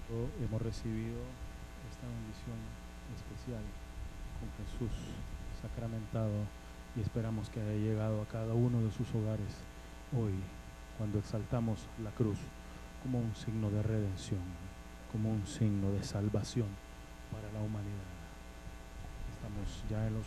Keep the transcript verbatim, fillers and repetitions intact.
Hemos recibido esta bendición especial con Jesús sacramentado y esperamos que haya llegado a cada uno de sus hogares hoy, cuando exaltamos la cruz como un signo de redención, como un signo de salvación para la humanidad. Estamos ya en los